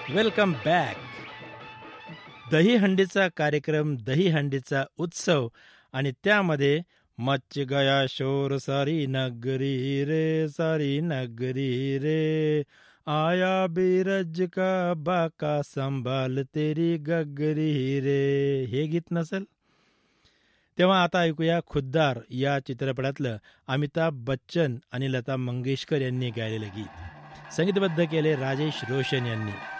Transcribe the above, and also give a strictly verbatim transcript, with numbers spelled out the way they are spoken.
Welcome back. दहीहंडीचा कार्यक्रम, दहीहंडीचा उत्सव आणि त्यामध्ये मच गया शोर सारी नगरी रे, सारी नगरी रे, आया बिरज का बाका संभाल तेरी गगरी रे, हे गीत नसेल तेव्हा आता ऐकूया खुद्दार या चित्रपटातलं अमिताभ बच्चन आणि लता मंगेशकर यांनी गायलेलं गीत. संगीतबद्ध केले राजेश रोशन यांनी.